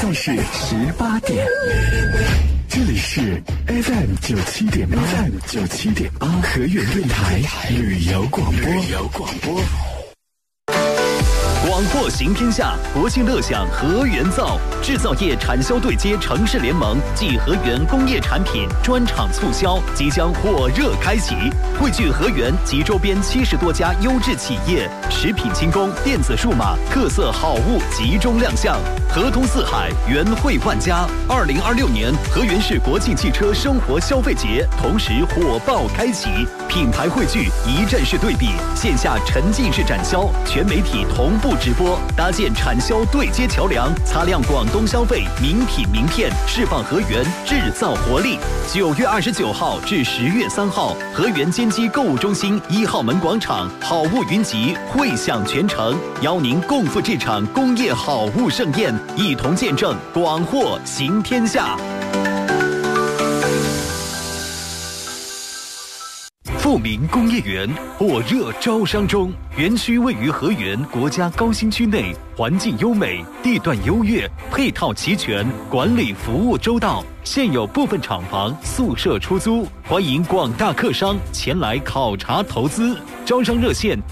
在是18点。这里是 FM97.8 河源电台旅游广播。 广货行天下，国庆乐享河源造，制造业产销对接城市联盟暨河源工业产品专场促销即将火热开启，汇聚河源及周边70多家优质企业，食品轻工、电子数码特色好物集中亮相，河通四海，源汇万家。2026年河源市国庆汽车生活消费节同时火爆开启，品牌汇聚，一站式对比，线下沉浸式展销，全媒体同步直播，搭建产销对接桥梁，擦亮广东消费名品名片，释放河源制造活力。9月29号至10月3号，河源坚基购物中心1号门广场好物云集，汇享全城，邀您共赴这场工业好物盛宴，一同见证广货行天下。富民工业园火热招商中，园区位于河源国家高新区内，环境优美，地段优越，配套齐全，管理服务周到，现有部分厂房、宿舍出租，欢迎广大客商前来考察投资。招商热线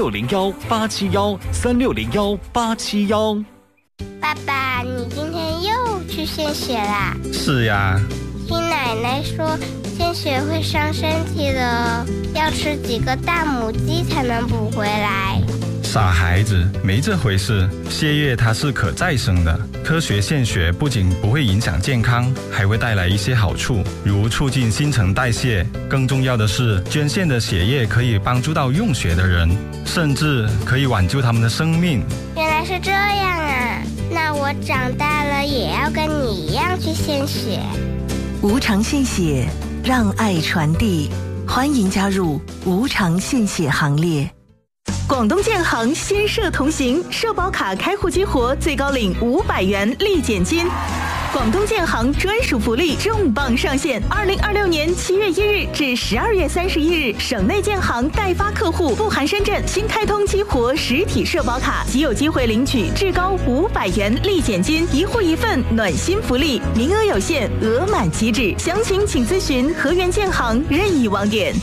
3601-871，3601-871。 爸爸，你今天又去献血啦？ 是呀。 听奶奶说献血会伤身体的，要吃几个大母鸡才能补回来。 傻孩子，没这回事。血液它是可再生的，科学献血不仅不会影响健康，还会带来一些好处，如促进新陈代谢。更重要的是，捐献的血液可以帮助到用血的人，甚至可以挽救他们的生命。 原来是这样啊，那我长大了也要跟你一样去献血。 无偿献血，让爱传递，欢迎加入无偿献血行列。广东建行先社同行，社保卡开户激活，最高领500元立减金。广东建行专属福利重磅上线！2026年7月1日至12月31日，省内建行代发客户不含深圳新开通激活实体社保卡，即有机会领取至高500元立减金，一户一份暖心福利，名额有限，额满即止。详情请咨询河源建行任意网点。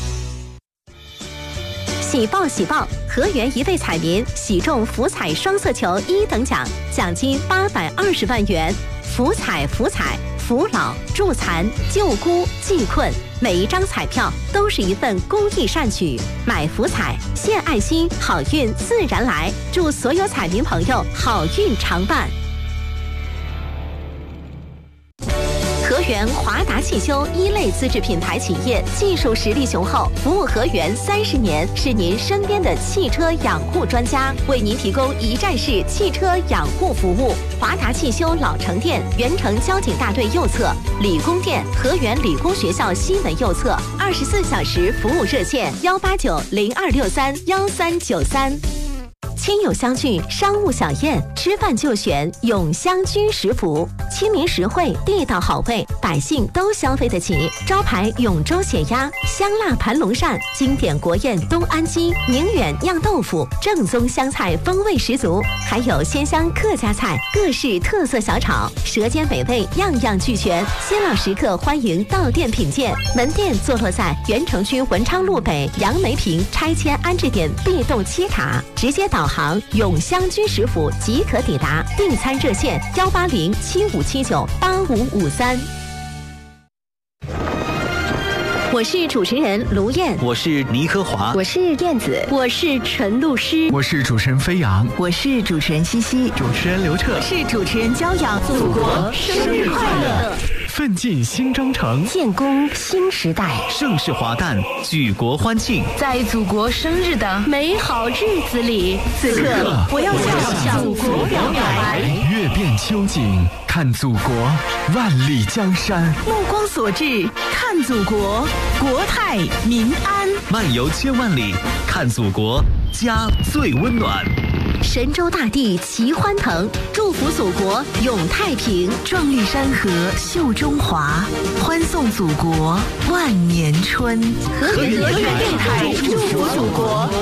喜报喜报！河源一位彩民喜中福彩双色球1等奖，奖金820万元。福彩福彩，扶老助残救孤济困，每一张彩票都是一份公益善举。买福彩献爱心，好运自然来。祝所有彩民朋友好运常伴。河源华达汽修1类资质品牌企业，技术实力雄厚，服务河源30年，是您身边的汽车养护专家，为您提供一站式汽车养护服务。华达汽修老城店，原城交警大队右侧；理工店，河源理工学校西门右侧。24小时服务热线189-0263-1393。亲友相聚，商务小宴，吃饭就选永香居食府，亲民实惠，地道好味，百姓都消费得起。招牌永州血鸭、香辣盘龙鳝，经典国宴东安鸡、宁远酿豆腐，正宗湘菜风味十足，还有鲜香客家菜，各式特色小炒，舌尖美味样样俱全。新老食客欢迎到店品鉴，门店坐落在原城区文昌路北杨梅坪拆迁安置点 B 栋7塔，直接导航永香居食府即可抵达。订餐热线18075798553。我是主持人卢燕， 我是倪科华， 我是燕子，我是陈露诗， 我是主持人飞扬， 我是主持人西西， 主持人刘彻， 我是主持人骄阳。 祖国生日快乐！ 奋进新征程， 建功新时代， 盛世华诞，举国欢庆。 在祖国生日的美好日子里，此刻我要向祖国表白。 阅遍秋景，看祖国，万里江山。 目光所至，看祖国，国泰民安。 漫游千万里，看祖国，家最温暖。 神州大地齐欢腾，祝福祖国永太平， 壮丽山河秀中华，欢送祖国万年春。 河源电台祝福祖国。